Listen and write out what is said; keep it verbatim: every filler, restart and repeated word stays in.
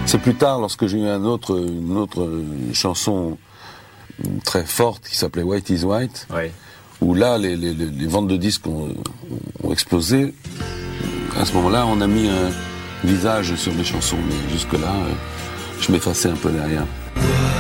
C'est plus tard, lorsque j'ai eu un autre, une autre chanson très forte qui s'appelait White is White, ouais. où là, les, les, les ventes de disques ont, ont explosé. À ce moment-là, on a mis un visage sur mes chansons, mais jusque-là, je m'effaçais un peu derrière.